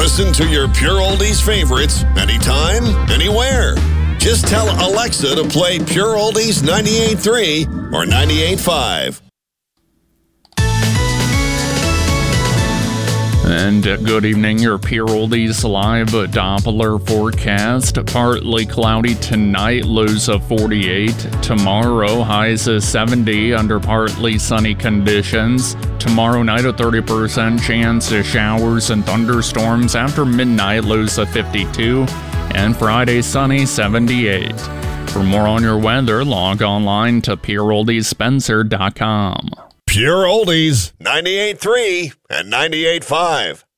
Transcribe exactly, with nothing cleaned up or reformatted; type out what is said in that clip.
Listen to your Pure Oldies favorites anytime, anywhere. Just tell Alexa to play Pure Oldies ninety-eight point three or ninety-eight point five. And uh, good evening, your Pure Oldies live Doppler forecast. Partly cloudy tonight, lows of forty-eight. Tomorrow, highs of seventy under partly sunny conditions. Tomorrow night, a thirty percent chance of showers and thunderstorms. After midnight, lows of fifty-two. And Friday, sunny, seventy-eight. For more on your weather, log online to pure oldies spencer dot com. Pure Oldies ninety-eight point three and ninety-eight point five.